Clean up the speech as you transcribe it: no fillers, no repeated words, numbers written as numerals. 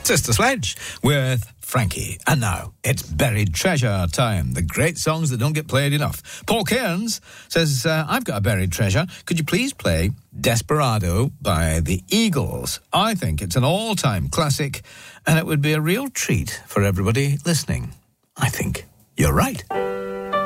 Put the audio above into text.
Sister Sledge with Frankie. And now, it's Buried Treasure time. The great songs that don't get played enough. Paul Cairns says, I've got a buried treasure. Could you please play Desperado by the Eagles? I think it's an all-time classic, and it would be a real treat for everybody listening. I think you're right.